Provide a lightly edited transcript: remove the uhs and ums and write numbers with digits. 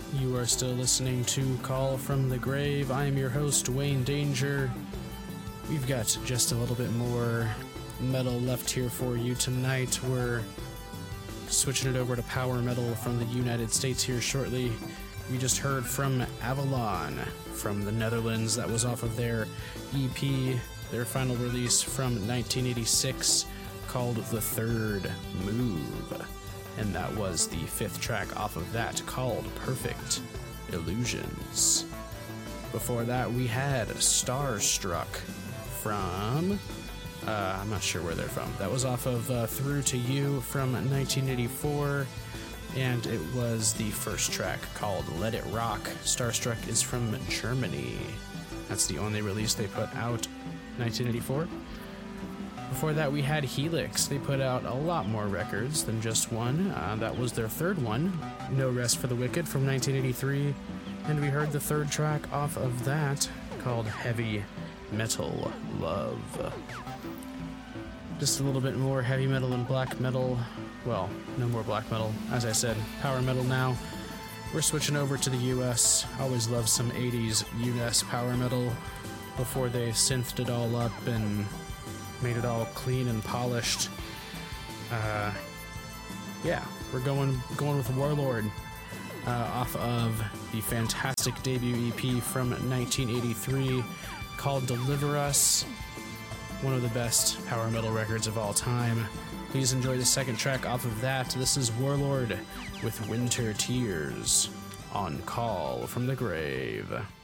You are still listening to Call from the Grave. I am your host, Wayne Danger. We've got just a little bit more metal left here for you tonight. We're switching it over to power metal from the United States here shortly. We just heard from Avalon from the Netherlands. That was off of their EP, their final release from 1986, called The Third Move. And that was the fifth track off of that, called Perfect Illusions. Before that, we had Starstruck from... I'm not sure where they're from. That was off of Through to You from 1984, and it was the first track called Let It Rock. Starstruck is from Germany. That's the only release they put out, 1984. Before that, we had Helix. They put out a lot more records than just one. That was their third one, No Rest for the Wicked from 1983. And we heard the third track off of that, called Heavy Metal Love. Just a little bit more heavy metal and black metal. Well, no more black metal. As I said, power metal now. We're switching over to the US. Always loved some 80s US power metal before they synthed it all up and made it all clean and polished. Yeah, we're going with Warlord off of the fantastic debut EP from 1983 called Deliver Us. One of the best power metal records of all time. Please enjoy the second track off of that. This is Warlord with Winter Tears on Call from the Grave.